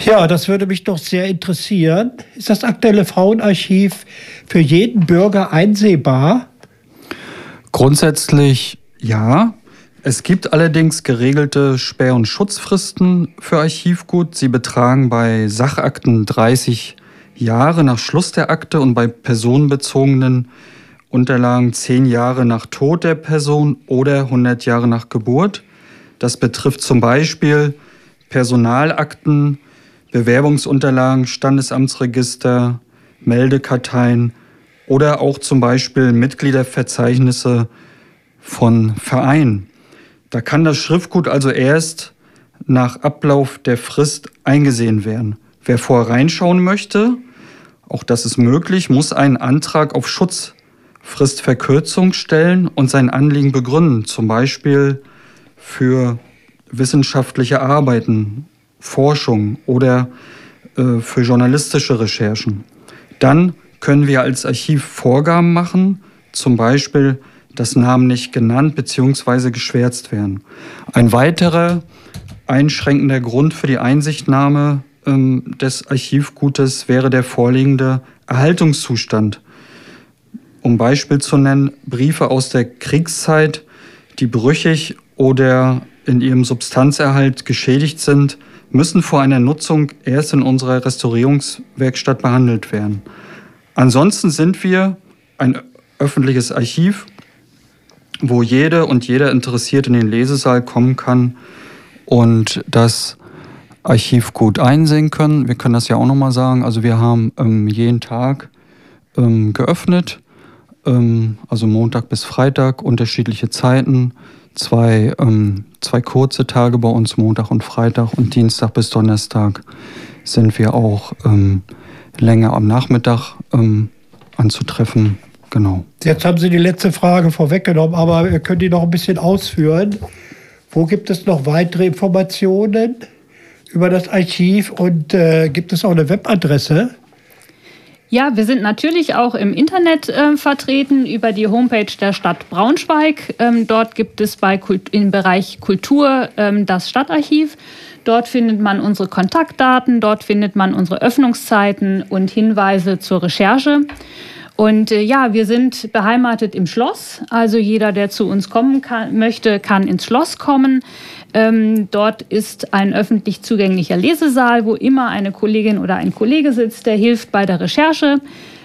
Ja, das würde mich doch sehr interessieren. Ist das aktuelle Frauenarchiv für jeden Bürger einsehbar? Grundsätzlich ja. Es gibt allerdings geregelte Sperr- und Schutzfristen für Archivgut. Sie betragen bei Sachakten 30 Jahre nach Schluss der Akte und bei personenbezogenen Unterlagen 10 Jahre nach Tod der Person oder 100 Jahre nach Geburt. Das betrifft zum Beispiel Personalakten, Bewerbungsunterlagen, Standesamtsregister, Meldekarteien oder auch zum Beispiel Mitgliederverzeichnisse von Vereinen. Da kann das Schriftgut also erst nach Ablauf der Frist eingesehen werden. Wer vorher reinschauen möchte, auch das ist möglich, muss einen Antrag auf Schutzfristverkürzung stellen und sein Anliegen begründen, zum Beispiel für wissenschaftliche Arbeiten, Forschung oder für journalistische Recherchen. Dann können wir als Archiv Vorgaben machen, zum Beispiel, dass Namen nicht genannt bzw. geschwärzt werden. Ein weiterer einschränkender Grund für die Einsichtnahme des Archivgutes wäre der vorliegende Erhaltungszustand. Um Beispiel zu nennen, Briefe aus der Kriegszeit, die brüchig oder in ihrem Substanzerhalt geschädigt sind, müssen vor einer Nutzung erst in unserer Restaurierungswerkstatt behandelt werden. Ansonsten sind wir ein öffentliches Archiv, wo jede und jeder interessiert in den Lesesaal kommen kann und das Archivgut einsehen können. Wir können das ja auch nochmal sagen. Also wir haben jeden Tag geöffnet, also Montag bis Freitag, unterschiedliche Zeiten, zwei kurze Tage bei uns, Montag und Freitag, und Dienstag bis Donnerstag sind wir auch länger am Nachmittag anzutreffen. Genau. Jetzt haben Sie die letzte Frage vorweggenommen, aber wir können die noch ein bisschen ausführen. Wo gibt es noch weitere Informationen über das Archiv und gibt es auch eine Webadresse? Ja, wir sind natürlich auch im Internet vertreten über die Homepage der Stadt Braunschweig. Dort gibt es im Bereich Kultur das Stadtarchiv. Dort findet man unsere Kontaktdaten, dort findet man unsere Öffnungszeiten und Hinweise zur Recherche. Und wir sind beheimatet im Schloss. Also jeder, der zu uns kommen möchte, kann ins Schloss kommen. Dort ist ein öffentlich zugänglicher Lesesaal, wo immer eine Kollegin oder ein Kollege sitzt, der hilft bei der Recherche.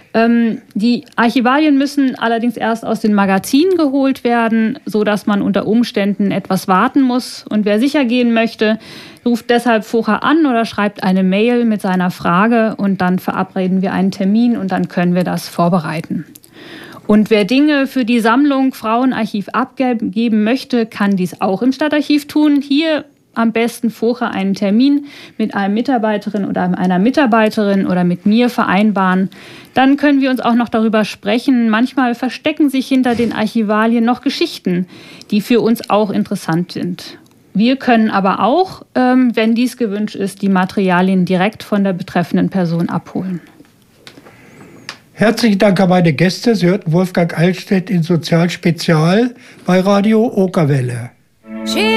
Die Archivalien müssen allerdings erst aus den Magazinen geholt werden, sodass man unter Umständen etwas warten muss. Und wer sicher gehen möchte, ruft deshalb vorher an oder schreibt eine Mail mit seiner Frage und dann verabreden wir einen Termin und dann können wir das vorbereiten. Und wer Dinge für die Sammlung Frauenarchiv abgeben möchte, kann dies auch im Stadtarchiv tun. Hier am besten vorher einen Termin mit einem Mitarbeiterin oder einer Mitarbeiterin oder mit mir vereinbaren. Dann können wir uns auch noch darüber sprechen. Manchmal verstecken sich hinter den Archivalien noch Geschichten, die für uns auch interessant sind. Wir können aber auch, wenn dies gewünscht ist, die Materialien direkt von der betreffenden Person abholen. Herzlichen Dank an meine Gäste. Sie hörten Wolfgang Eilstedt in Sozialspezial bei Radio Okerwelle.